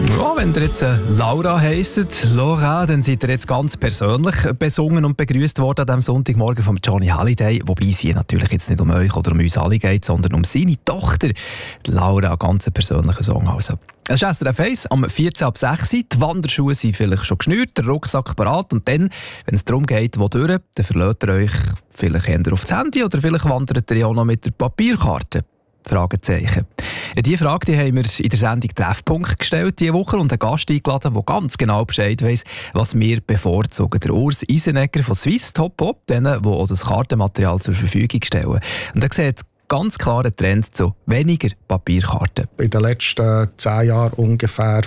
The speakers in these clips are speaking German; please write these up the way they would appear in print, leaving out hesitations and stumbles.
Ja, wenn ihr jetzt Laura heisst, Laura, dann seid ihr jetzt ganz persönlich besungen und begrüßt worden an diesem Sonntagmorgen von Johnny Hallyday. Wobei es hier natürlich jetzt nicht um euch oder um uns alle geht, sondern um seine Tochter, Laura, ein ganz persönlicher Song. Also. Es ist SRF 1 am 14 ab 6 Uhr. Die Wanderschuhe sind vielleicht schon geschnürt, der Rucksack parat. Und dann, wenn es darum geht, wo durch, dann verlässt ihr euch vielleicht eher auf das Handy oder vielleicht wandert ihr ja auch noch mit der Papierkarte. Fragezeichen. Diese Frage die haben wir in der Sendung Treffpunkt gestellt diese Woche und einen Gast eingeladen, der ganz genau Bescheid weiss, was wir bevorzugen. Der Urs Eisenegger von Swiss Top Op, denen, die auch das Kartenmaterial zur Verfügung stellen. Und er sieht ganz klaren Trend zu weniger Papierkarten. In den letzten 10 Jahren ungefähr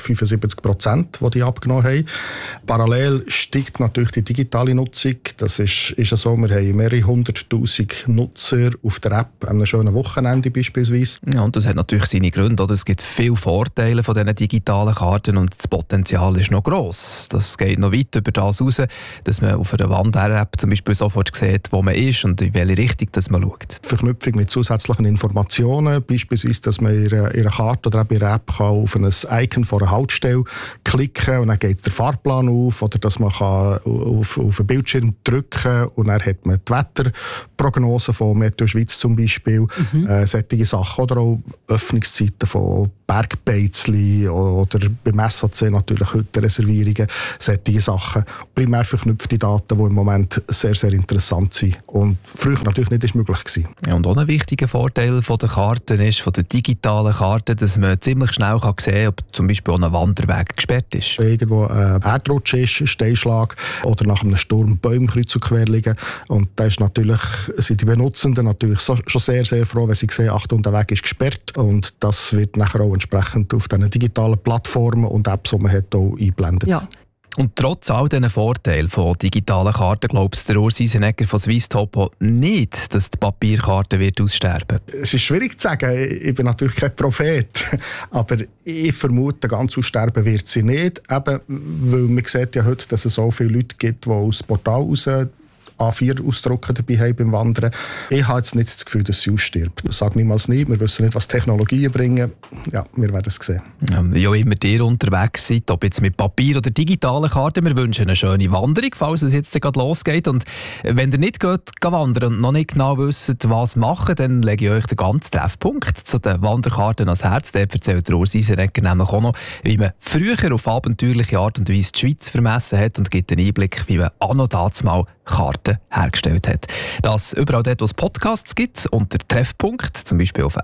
75%, die abgenommen haben. Parallel steigt natürlich die digitale Nutzung. Das ist ja so, wir haben mehrere 100'000 Nutzer auf der App, an einem schönen Wochenende beispielsweise. Ja, und das hat natürlich seine Gründe. Oder? Es gibt viele Vorteile von diesen digitalen Karten und das Potenzial ist noch gross. Das geht noch weit über das raus, dass man auf einer Wander-App zum Beispiel sofort sieht, wo man ist und in welche Richtung dass man schaut. Verknüpfung mit zusätzlichen Informationen, beispielsweise, dass man in einer Karte oder in einer App kann auf ein Icon von einer Haltestelle klicken und dann geht der Fahrplan auf, oder dass man kann auf einen Bildschirm drücken und dann hat man die Wetterprognose von Meteo Schweiz zum Beispiel, solche Sachen, oder auch Öffnungszeiten von Bergbeizli oder beim SAC natürlich heute Reservierungen, solche Sachen. Primär verknüpfte Daten, die im Moment sehr, sehr interessant sind und früher natürlich nicht möglich gewesen. Ja, und auch ein wichtiger Vorteil von der Karten ist, von der digitalen Karten, dass man ziemlich schnell sehen kann, ob zum Beispiel auch ein Wanderweg gesperrt ist. Irgendwo ein Erdrutsch ist, ein Steinschlag oder nach einem Sturm Bäume kreuz und quer liegen. Und da ist natürlich, sind die Benutzenden natürlich schon sehr, sehr froh, wenn sie sehen, Achtung, der Weg ist gesperrt. Und das wird nachher auch entsprechend auf diesen digitalen Plattformen und Apps, die man hat, auch eingeblendet. Ja. Und trotz all diesen Vorteilen von digitalen Karten glaubt der Urs Eisenegger von Swiss Top nicht, dass die Papierkarte wird aussterben. Es ist schwierig zu sagen. Ich bin natürlich kein Prophet. Aber ich vermute, ganz aussterben wird sie nicht. Eben, weil man sieht ja heute, dass es so viele Leute gibt, die aus dem Portal raus A4-Ausdrucke dabei haben beim Wandern. Ich habe jetzt nicht das Gefühl, dass sie ausstirbt. Das sage ich niemals nicht. Wir wissen nicht, was Technologien bringen. Ja, wir werden es sehen. Ja, wie auch immer ihr unterwegs seid, ob jetzt mit Papier oder digitalen Karten, wir wünschen eine schöne Wanderung, falls es jetzt gerade losgeht. Und wenn ihr nicht geht wandern und noch nicht genau wisst, was machen, dann lege ich euch den ganzen Treffpunkt zu den Wanderkarten ans Herz. Dort erzählt der Urs Eisenegger nämlich auch noch, wie man früher auf abenteuerliche Art und Weise die Schweiz vermessen hat und gibt einen Einblick, wie man anno dazumal Karten hergestellt hat. Das überall dort, wo es Podcasts gibt, unter Treffpunkt, zum Beispiel auf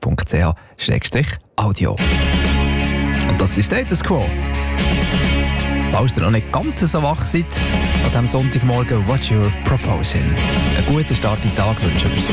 srf.ch/audio. Und das ist Status Quo. Falls ihr noch nicht ganz so wach seid, an diesem Sonntagmorgen, what you're proposing. Einen guten Start in den Tag wünschen wir.